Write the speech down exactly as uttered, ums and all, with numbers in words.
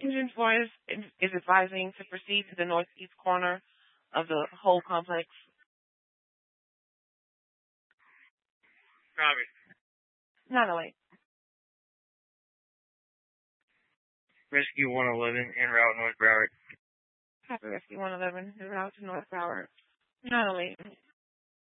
Engine four is, is advising to proceed to the northeast corner of the whole complex. Copy. Not away. Rescue one eleven en route North Broward. Copy Rescue one eleven, en route to North Broward. Not away.